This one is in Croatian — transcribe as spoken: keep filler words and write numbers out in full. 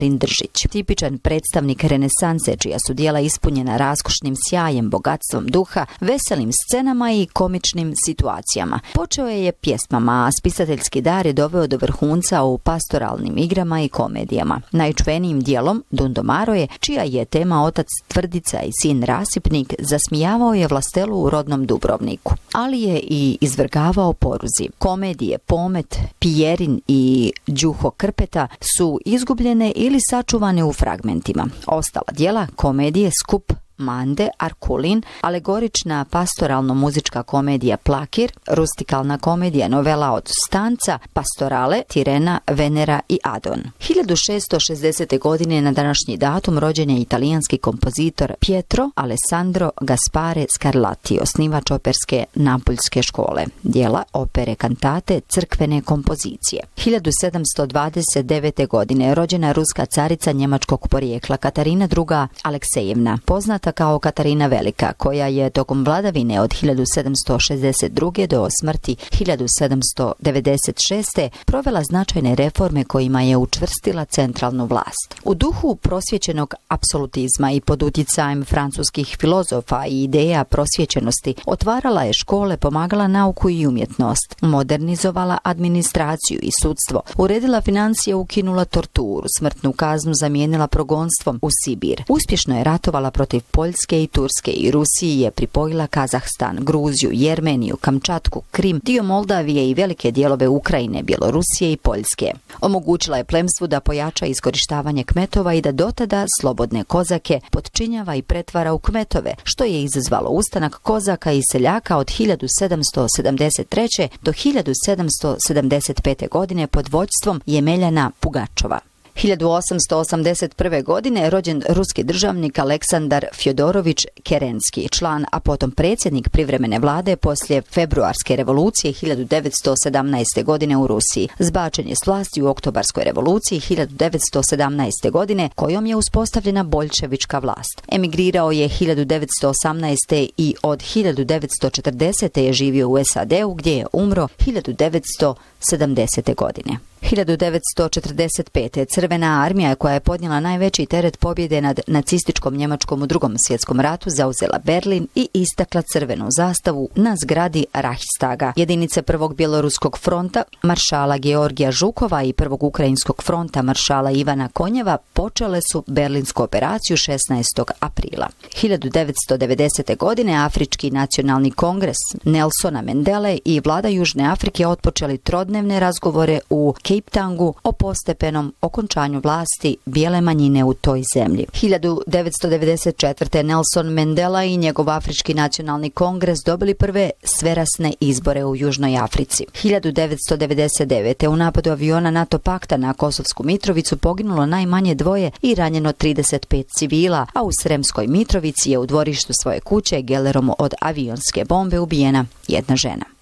Držić. Tipičan predstavnik renesanse čija su djela ispunjena raskošnim sjajem, bogatstvom duha, veselim scenama i komičnim situacijama. Počeo je pjesmama, a spisateljski dar je doveo do vrhunca u pastoralnim igrama i komedijama. Najčuvenijim dijelom Dundomaro je, čija je tema otac Tvrdica i sin Rasipnik, zasmijavao je vlastelu u rodnom Dubrovniku, ali je i izvrgavao poruzi. Komedije Pomet, Pijerin i Đuho Krpeta su izgubljene ili sačuvane u fragmentima. Ostala djela komedije Skup, Mande, Arkulin, alegorična pastoralno-muzička komedija Plakir, rustikalna komedija novela od Stanca, Pastorale, Tirena, Venera i Adon. hiljadu šessto šezdesete. godine na današnji datum rođen je italijanski kompozitor Pietro Alessandro Gaspare Scarlatti, osnivač operske Napoljske škole. Djela, opere, kantate, crkvene kompozicije. hiljadu sedamsto dvadeset devete. godine rođena ruska carica njemačkog porijekla Katarina druga. Aleksejevna, poznata kao Katarina Velika, koja je tokom vladavine od hiljadu sedamsto šezdeset druge. do smrti hiljadu sedamsto devedeset šeste. provela značajne reforme kojima je učvrstila centralnu vlast. U duhu prosvjećenog apsolutizma i pod utjecajem francuskih filozofa i ideja prosvjećenosti otvarala je škole, pomagala nauku i umjetnost, modernizovala administraciju i sudstvo, uredila financije, ukinula torturu, smrtnu kaznu zamijenila progonstvom u Sibir. Uspješno je ratovala protiv Poljske i Turske i Rusiji je pripojila Kazahstan, Gruziju, Jermeniju, Kamčatku, Krim, dio Moldavije i velike dijelove Ukrajine, Bjelorusije i Poljske. Omogućila je plemstvu da pojača iskorištavanje kmetova i da dotada slobodne kozake podčinjava i pretvara u kmetove, što je izazvalo ustanak kozaka i seljaka od hiljadu sedamsto sedamdeset treće. do hiljadu sedamsto sedamdeset pete. godine pod vođstvom Jemeljana Pugačova. hiljadu osamsto osamdeset prve. godine rođen ruski državnik Aleksandar Fjodorović Kerenski, član, a potom predsjednik privremene vlade poslije februarske revolucije hiljadu devetsto sedamnaeste. godine u Rusiji. Zbačen je s vlasti u oktobarskoj revoluciji hiljadu devetsto sedamnaeste. godine, kojom je uspostavljena boljševička vlast. Emigrirao je hiljadu devetsto osamnaeste. i od hiljadu devetsto četrdesete. je živio u S A D-u gdje je umro hiljadu devetsto sedamdesete. godine. hiljadu devetsto četrdeset pete. Crvena armija, koja je podnijela najveći teret pobjede nad nacističkom Njemačkom u drugom svjetskom ratu, zauzela Berlin i istakla crvenu zastavu na zgradi Reichstaga. Jedinice prvog bjeloruskog fronta maršala Georgija Žukova i prvog ukrajinskog fronta maršala Ivana Konjeva počele su berlinsku operaciju šesnaestog aprila. hiljadu devetsto devedesete. godine Afrički nacionalni kongres Nelsona Mandele i vlada Južne Afrike otpočeli trodnevne razgovore u Cape Towngu o postepenom okončanju vlasti bijele manjine u toj zemlji. hiljadu devetsto devedeset četvrte. Nelson Mandela i njegov Afrički nacionalni kongres dobili prve sverasne izbore u Južnoj Africi. hiljadu devetsto devedeset devete. u napadu aviona NATO pakta na Kosovsku Mitrovicu poginulo najmanje dvoje i ranjeno trideset pet civila, a u Sremskoj Mitrovici je u dvorištu svoje kuće gelerom od avionske bombe ubijena jedna žena.